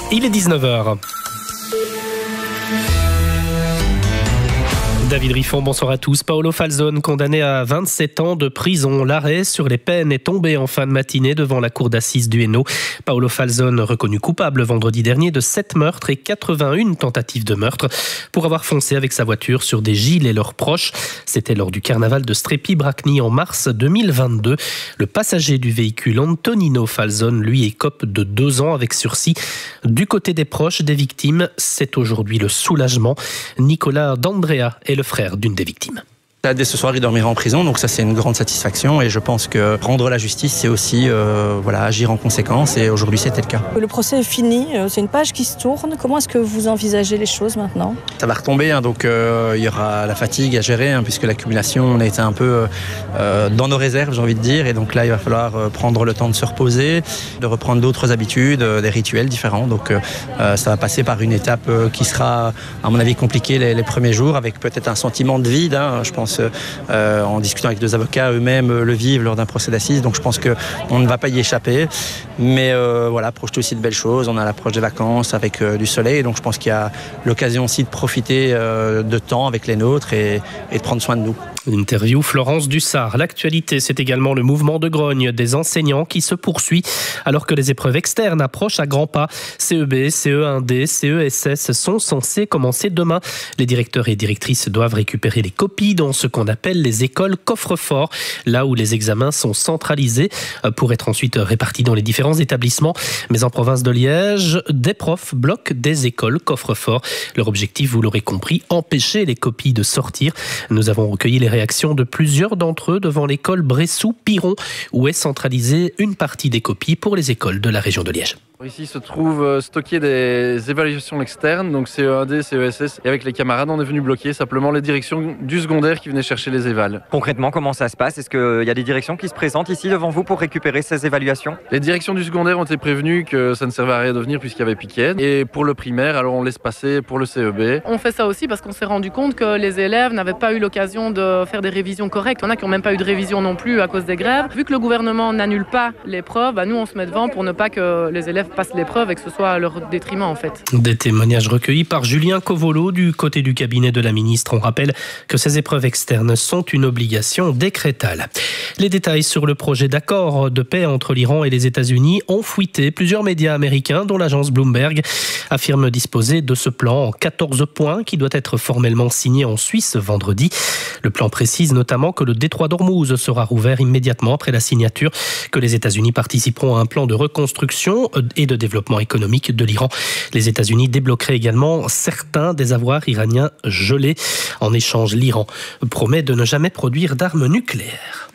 Il est 19h. David Riffon, bonsoir à tous. Paolo Falzone, condamné à 27 ans de prison. L'arrêt sur les peines est tombé en fin de matinée devant la cour d'assises du Hainaut. Paolo Falzone, reconnu coupable vendredi dernier de 7 meurtres et 81 tentatives de meurtre pour avoir foncé avec sa voiture sur des gilets et leurs proches. C'était lors du carnaval de Strépy-Bracni en mars 2022. Le passager du véhicule, Antonino Falzone, lui, écope de 2 ans avec sursis. Du côté des proches des victimes, c'est aujourd'hui le soulagement. Nicolas D'Andrea est le frère d'une des victimes. Dès ce soir, il dormira en prison, donc ça c'est une grande satisfaction et je pense que rendre la justice, c'est aussi agir en conséquence et aujourd'hui c'était le cas. Le procès est fini, c'est une page qui se tourne. Comment est-ce que vous envisagez les choses maintenant ? Ça va retomber, donc il y aura la fatigue à gérer puisque l'accumulation, on a été un peu dans nos réserves, j'ai envie de dire, et donc là il va falloir prendre le temps de se reposer, de reprendre d'autres habitudes, des rituels différents, donc ça va passer par une étape qui sera à mon avis compliquée les premiers jours avec peut-être un sentiment de vide, je pense. En discutant avec 2 avocats, eux-mêmes le vivent lors d'un procès d'assises, donc je pense qu'on ne va pas y échapper, mais projeter aussi de belles choses. On a l'approche des vacances avec du soleil, donc je pense qu'il y a l'occasion aussi de profiter de temps avec les nôtres et de prendre soin de nous. Interview Florence Dussard. L'actualité, c'est également le mouvement de grogne des enseignants qui se poursuit alors que les épreuves externes approchent à grands pas. CEB, CE1D, CESS sont censés commencer demain. Les directeurs et directrices doivent récupérer les copies dans ce qu'on appelle les écoles coffre-fort, là où les examens sont centralisés pour être ensuite répartis dans les différents établissements. Mais en province de Liège, des profs bloquent des écoles coffre-fort. Leur objectif, vous l'aurez compris, empêcher les copies de sortir. Nous avons recueilli les réactions de plusieurs d'entre eux devant l'école Bressou-Piron, où est centralisée une partie des copies pour les écoles de la région de Liège. Ici se trouvent stockées des évaluations externes, donc CE1D, CESS, et avec les camarades on est venu bloquer simplement les directions du secondaire qui venaient chercher les évals. Concrètement, comment ça se passe ? Est-ce qu'il y a des directions qui se présentent ici devant vous pour récupérer ces évaluations ? Les directions du secondaire ont été prévenues que ça ne servait à rien de venir puisqu'il y avait piquet. Et pour le primaire, alors on laisse passer pour le CEB. On fait ça aussi parce qu'on s'est rendu compte que les élèves n'avaient pas eu l'occasion de faire des révisions correctes. Il y en a qui n'ont même pas eu de révision non plus à cause des grèves. Vu que le gouvernement n'annule pas l'épreuve, nous on se met devant pour ne pas que les élèves passent l'épreuve et que ce soit à leur détriment en fait. Des témoignages recueillis par Julien Covolo du côté du cabinet de la ministre. On rappelle que ces épreuves externes sont une obligation décrétale. Les détails sur le projet d'accord de paix entre l'Iran et les États-Unis ont fuité. Plusieurs médias américains, dont l'agence Bloomberg, affirment disposer de ce plan en 14 points qui doit être formellement signé en Suisse vendredi. Le plan précise notamment que le détroit d'Ormuz sera rouvert immédiatement après la signature, que les États-Unis participeront à un plan de reconstruction et de développement économique de l'Iran. Les États-Unis débloqueraient également certains des avoirs iraniens gelés. En échange, l'Iran promet de ne jamais produire d'armes nucléaires.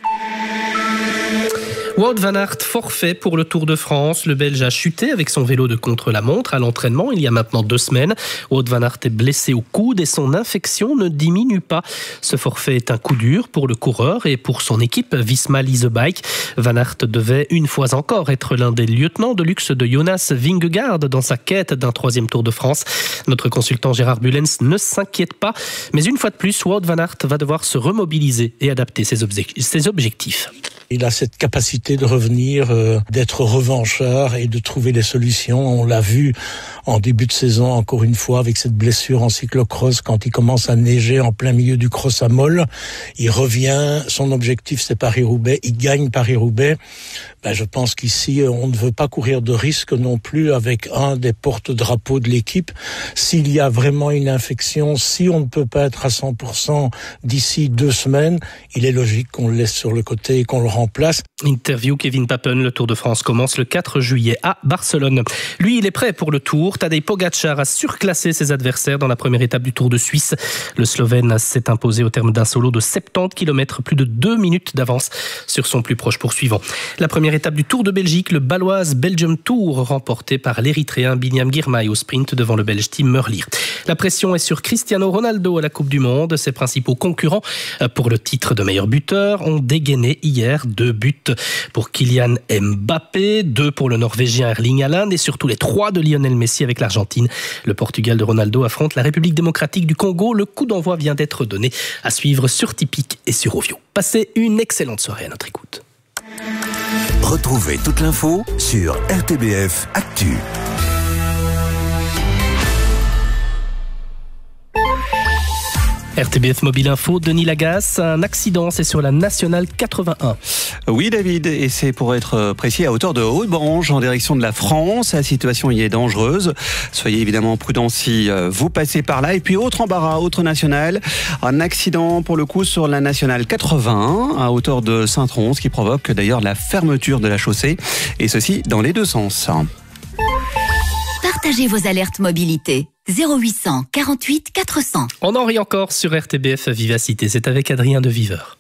Wout van Aert, forfait pour le Tour de France. Le Belge a chuté avec son vélo de contre-la-montre à l'entraînement il y a maintenant 2 semaines. Wout van Aert est blessé au coude et son infection ne diminue pas. Ce forfait est un coup dur pour le coureur et pour son équipe Visma Lease Bike. Van Aert devait une fois encore être l'un des lieutenants de luxe de Jonas Vingegaard dans sa quête d'un 3e Tour de France. Notre consultant Gérard Bullens ne s'inquiète pas, mais une fois de plus, Wout van Aert va devoir se remobiliser et adapter ses objectifs. Il a cette capacité de revenir, d'être revanchard et de trouver des solutions. On l'a vu en début de saison, encore une fois, avec cette blessure en cyclocross, quand il commence à neiger en plein milieu du cross à molle. Il revient, son objectif c'est Paris-Roubaix, il gagne Paris-Roubaix. Je pense qu'ici, on ne veut pas courir de risque non plus avec un des porte-drapeaux de l'équipe. S'il y a vraiment une infection, si on ne peut pas être à 100% d'ici 2 semaines, il est logique qu'on le laisse sur le côté et qu'on le remplace. Interview Kevin Papen, le Tour de France commence le 4 juillet à Barcelone. Lui, il est prêt pour le Tour. Tadej Pogačar a surclassé ses adversaires dans la première étape du Tour de Suisse. Le Slovène s'est imposé au terme d'un solo de 70 km, plus de 2 minutes d'avance sur son plus proche poursuivant. La première étape du Tour de Belgique, le Baloise Belgium Tour, remporté par l'Érythréen Binyam Girmay au sprint devant le Belge Tim Merlier. La pression est sur Cristiano Ronaldo à la Coupe du Monde. Ses principaux concurrents pour le titre de meilleur buteur ont dégainé hier 2 buts pour Kylian Mbappé, 2 pour le Norvégien Erling Haaland et surtout les 3 de Lionel Messi avec l'Argentine. Le Portugal de Ronaldo affronte la République démocratique du Congo. Le coup d'envoi vient d'être donné, à suivre sur Tipeee et sur Ovio. Passez une excellente soirée à notre écoute. Retrouvez toute l'info sur RTBF Actu. RTBF Mobile Info, Denis Lagasse, un accident, c'est sur la Nationale 81. Oui David, et c'est pour être précis à hauteur de Haute-Branche en direction de la France. La situation y est dangereuse. Soyez évidemment prudents si vous passez par là. Et puis autre embarras, autre nationale, un accident pour le coup sur la Nationale 81 à hauteur de Saint-Tron, qui provoque d'ailleurs la fermeture de la chaussée, et ceci dans les deux sens. Partagez vos alertes mobilité. 0800 48 400. On en rit encore sur RTBF Vivacité, c'est avec Adrien de Viveur.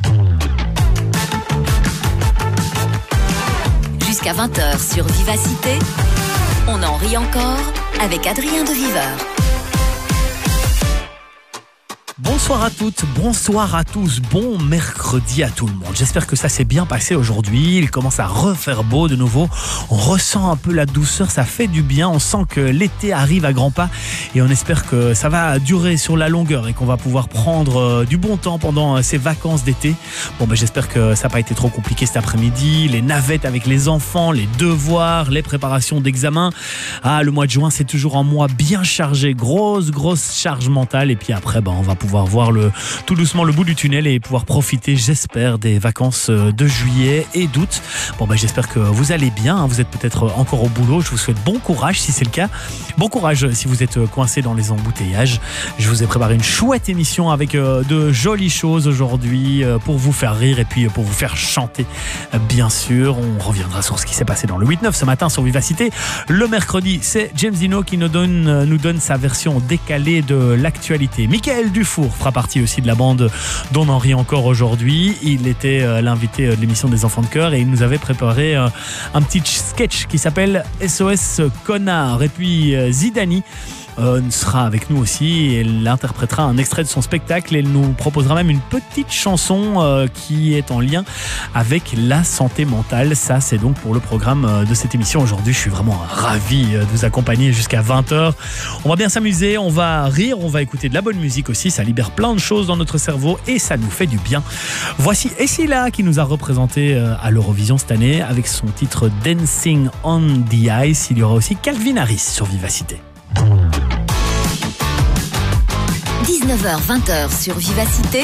Jusqu'à 20h sur Vivacité, on en rit encore avec Adrien de Viveur. Bonsoir à toutes, bonsoir à tous, bon mercredi à tout le monde. J'espère que ça s'est bien passé aujourd'hui, il commence à refaire beau de nouveau, on ressent un peu la douceur, ça fait du bien, on sent que l'été arrive à grands pas et on espère que ça va durer sur la longueur et qu'on va pouvoir prendre du bon temps pendant ces vacances d'été. Bon j'espère que ça n'a pas été trop compliqué cet après-midi, les navettes avec les enfants, les devoirs, les préparations d'examen. Le mois de juin c'est toujours un mois bien chargé, grosse charge mentale et puis après on va pouvoir voir tout doucement le bout du tunnel et pouvoir profiter, j'espère, des vacances de juillet et d'août. J'espère que vous allez bien, vous êtes peut-être encore au boulot, je vous souhaite bon courage si c'est le cas. Bon courage si vous êtes coincé dans les embouteillages. Je vous ai préparé une chouette émission avec de jolies choses aujourd'hui pour vous faire rire et puis pour vous faire chanter. Bien sûr, on reviendra sur ce qui s'est passé dans le 8-9 ce matin sur Vivacité. Le mercredi, c'est James Dino qui nous donne sa version décalée de l'actualité. Michael Dufour fera partie aussi de la bande dont on en rit encore aujourd'hui. Il était l'invité de l'émission des Enfants de Cœur et il nous avait préparé un petit sketch qui s'appelle SOS Connard. Et puis Zidani sera avec nous aussi. Elle interprétera un extrait de son spectacle et elle nous proposera même une petite chanson qui est en lien avec la santé mentale. Ça, c'est donc pour le programme de cette émission aujourd'hui. Je suis vraiment ravi de vous accompagner jusqu'à 20h. On va bien s'amuser, on va rire, on va écouter de la bonne musique aussi. Ça libère plein de choses dans notre cerveau et ça nous fait du bien. Voici Essila qui nous a représenté à l'Eurovision cette année avec son titre Dancing on the Ice. Il y aura aussi Calvin Harris sur Vivacité. 19h-20h sur Vivacité,